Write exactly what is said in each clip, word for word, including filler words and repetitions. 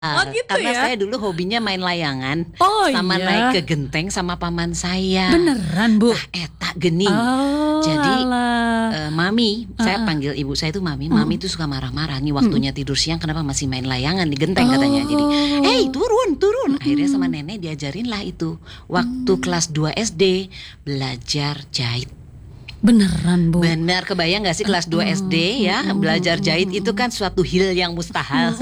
Oh gitu Karena ya? saya dulu hobinya main layangan. Oh sama iya? naik ke genteng sama paman saya. Beneran Bu? Ah eta gening. Oh, Jadi alah. uh, mami, uh, saya panggil ibu saya itu mami. Mami itu suka marah-marah. Nih waktunya tidur siang kenapa masih main layangan di genteng katanya. Jadi, hey turun, turun. Akhirnya sama nenek diajarin lah itu. Waktu kelas dua S D belajar jahit. Beneran Bu? Benar, kebayang gak sih kelas dua S D ya belajar jahit itu kan suatu hal yang mustahil.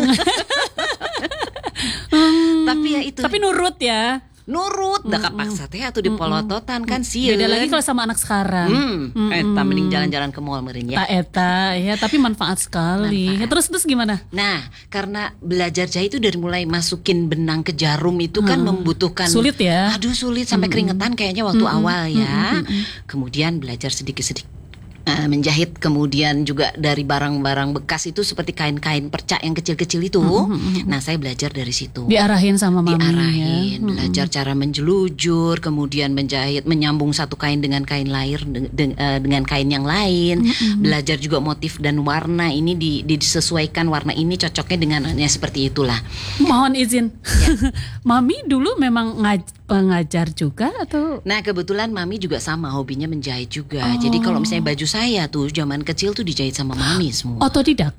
Tapi ya itu. Tapi nurut ya? Nurut, dah kapaksa teh atuh dipolototan kan sieun. Beda lagi kalau sama anak sekarang. Hmm, eta mending jalan-jalan ke mall meureun ya. Tak eta ya, tapi manfaat sekali. Manfaat. Terus terus gimana? Nah, karena belajar jahit itu dari mulai masukin benang ke jarum itu kan membutuhkan Sulit ya? Aduh sulit sampai keringetan kayaknya waktu awal ya. Kemudian belajar sedikit-sedikit uh, menjahit, kemudian juga dari barang-barang bekas itu seperti kain-kain perca yang kecil-kecil itu. Nah, saya belajar dari situ. Diarahin sama mami Diarahin, ya? belajar cara menjelujur, kemudian menjahit, menyambung satu kain dengan kain lain de- de- uh, dengan kain yang lain. Belajar juga motif dan warna ini di, disesuaikan, warna ini cocoknya dengan ya, seperti itulah. Mohon izin. Mami dulu memang ngaj- pengajar juga atau? Nah, kebetulan mami juga sama hobinya menjahit juga. Jadi kalau misalnya baju saya tuh zaman kecil tuh dijahit sama mami semua. Otodidak?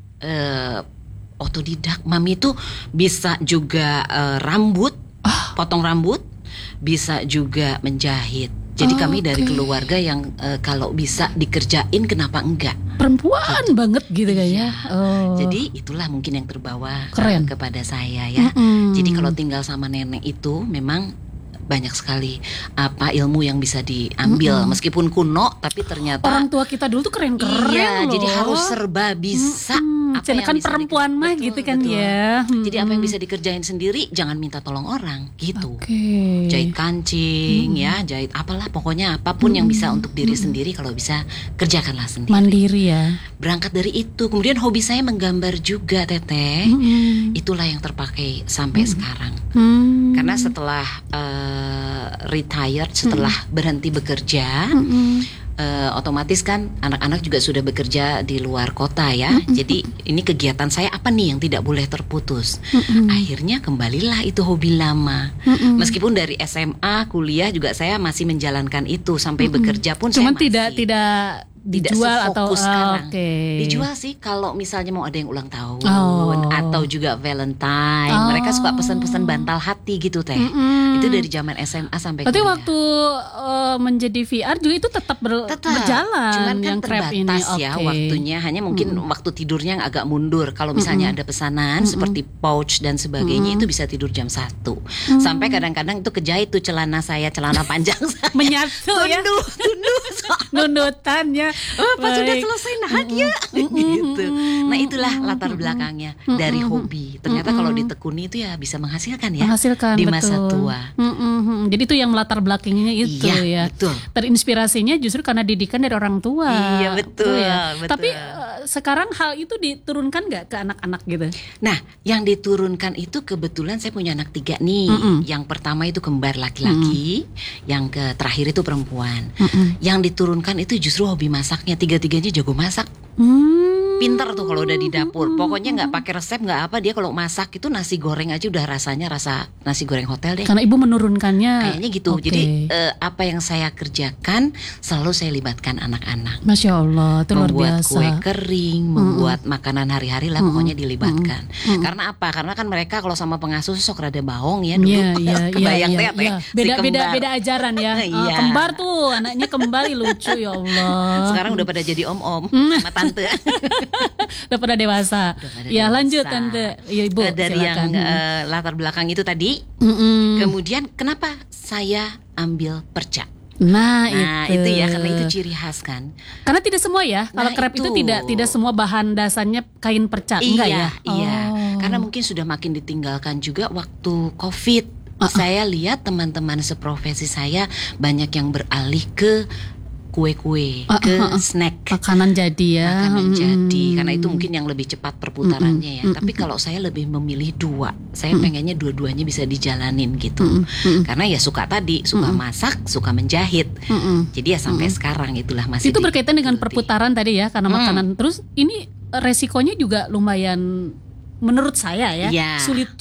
Eh, otodidak. Mami tuh bisa juga eh, rambut, potong rambut, bisa juga menjahit. Jadi Oh, kami dari oke. keluarga yang eh, kalau bisa dikerjain kenapa enggak? Perempuan banget gitu kayaknya. Oh. Jadi itulah mungkin yang terbawa eh, Keren. kepada saya ya. Mm-mm. Jadi kalau tinggal sama nenek itu memang banyak sekali apa ilmu yang bisa diambil. Meskipun kuno tapi ternyata Orang tua kita dulu tuh keren-keren iya, loh. jadi harus serba bisa. Mm-mm. Apa Karena yang kan bisa perempuan diker- mah betul, gitu kan betul. ya. Jadi apa yang bisa dikerjain sendiri jangan minta tolong orang gitu. Oke. Jahit kancing ya, jahit apalah pokoknya apapun yang bisa untuk diri sendiri kalau bisa kerjakanlah sendiri. Mandiri ya. Berangkat dari itu, kemudian hobi saya menggambar juga, Teteh. Mm-mm. Itulah yang terpakai sampai sekarang. Hmm. Karena setelah eh, retired, setelah berhenti bekerja, eh, otomatis kan anak-anak juga sudah bekerja di luar kota ya. Jadi ini kegiatan saya apa nih yang tidak boleh terputus. Akhirnya kembalilah itu hobi lama. Meskipun dari S M A, kuliah juga saya masih menjalankan itu sampai bekerja pun Cuman saya masih. tidak tidak Tidak dijual atau sefokus sekarang. oke. Dijual sih kalau misalnya mau ada yang ulang tahun Oh. atau juga Valentine. Oh. Mereka suka pesan-pesan bantal hati gitu teh. Mm-mm. Itu dari zaman S M A sampai Berarti kuliah. waktu eh, menjadi V R juga itu tetap, ber- Tetap, berjalan cuman kan yang crab ini. terbatas ya Oke. waktunya. Hanya mungkin waktu tidurnya yang agak mundur. Kalau misalnya ada pesanan seperti pouch dan sebagainya itu bisa tidur jam satu. Sampai kadang-kadang itu kejahit tuh celana saya, celana panjang saya. Menyatu ya. Tunduh, tunduh. Nundutannya. Oh, pas sudah Baik. selesai nahan ya gitu. Nah itulah latar belakangnya dari hobi. Ternyata kalau ditekuni itu ya bisa menghasilkan ya Menghasilkan di masa betul. tua. Mm-mm. Jadi itu yang melatar belakangnya itu Iya, ya. betul. Terinspirasinya justru karena didikan dari orang tua. Iya, betul, ya. betul. Tapi eh, sekarang hal itu diturunkan nggak ke anak-anak gitu? Nah, yang diturunkan itu kebetulan saya punya anak tiga nih. Yang pertama itu kembar laki-laki, yang ke terakhir itu perempuan. Yang diturunkan itu justru hobi masaknya. Tiga-tiganya jago masak. Hmm. Pinter tuh kalau udah di dapur. Pokoknya nggak pakai resep, nggak apa, dia kalau masak itu nasi goreng aja udah rasanya rasa nasi goreng hotel deh. Karena ibu menurunkannya. Kayaknya gitu. Oke. Jadi eh, apa yang saya kerjakan selalu saya libatkan anak-anak. Masya Allah, itu luar Membuat biasa. kue kering, membuat makanan hari-hari lah, pokoknya dilibatkan. Karena apa? Karena kan mereka kalau sama pengasuh sok rada baong ya dulu. Iya, iya, iya, Kebayang iya, teh, teh, iya. si Beda, beda, kembar. beda ajaran ya. Eh, Iya. Kembar tuh, anaknya kembali lucu ya Allah. Sekarang udah pada jadi om-om sama tante. Udah pada dewasa. Udah pada Ya dewasa. lanjut tante. Ya ibu. Eh, Dari silakan. yang eh, latar belakang itu tadi. Mm-mm. Kemudian kenapa saya ambil perca? Nah, Nah itu. itu ya, karena itu ciri khas kan. Karena tidak semua ya. Kalau Nah, krep itu. itu. tidak tidak semua bahan dasarnya kain perca, enggak Iya, ya? iya. Oh. Karena mungkin sudah makin ditinggalkan juga waktu Covid. Saya lihat teman-teman seprofesi saya banyak yang beralih ke kue-kue, Ah, ke ah, ah. snack. Makanan jadi ya. Makanan Mm-mm. jadi, karena itu mungkin yang lebih cepat perputarannya ya. Tapi kalau saya lebih memilih dua, saya pengennya dua-duanya bisa dijalanin gitu. Karena ya suka tadi, suka masak, suka menjahit. Mm-mm. Jadi ya sampai sekarang itulah masih. Itu berkaitan dengan digeluti. perputaran tadi ya, karena Hmm. makanan. Terus ini resikonya juga lumayan menurut saya ya, Ya. sulit